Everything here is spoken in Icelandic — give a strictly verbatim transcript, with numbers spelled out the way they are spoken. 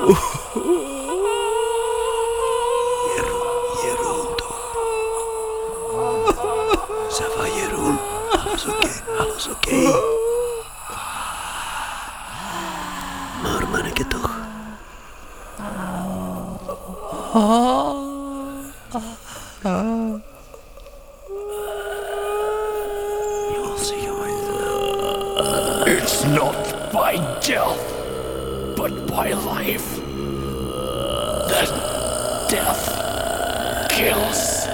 Jeroen toch. Ça va Jeroen? Alles oké, alles oké. Maar manneke toch. It's not by death, but by life that death kills.